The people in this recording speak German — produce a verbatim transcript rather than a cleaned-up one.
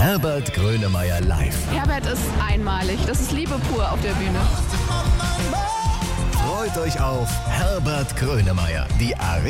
Herbert Grönemeyer live. Herbert ist einmalig. Das ist Liebe pur auf der Bühne. Freut euch auf Herbert Grönemeyer, die Arena.